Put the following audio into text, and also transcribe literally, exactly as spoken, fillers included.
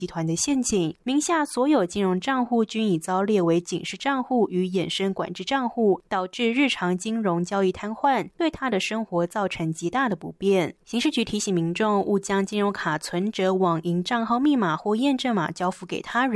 集团的陷阱，名下所有金融账户均已遭列为警示账户与衍生管制账户，导致日常金融交易瘫痪，对他的生活造成极大的不便。刑事局提醒民众勿将金融卡存折、网银账号密码或验证码交付给他人。